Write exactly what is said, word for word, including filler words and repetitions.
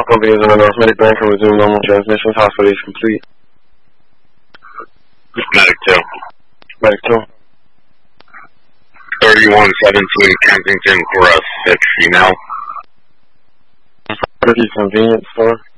Company is in the North Medic Bank and resume normal transmissions. Hospital is complete. Medic two. Medic two. thirty-one seventeen Kensington for a sick female. Convenience store.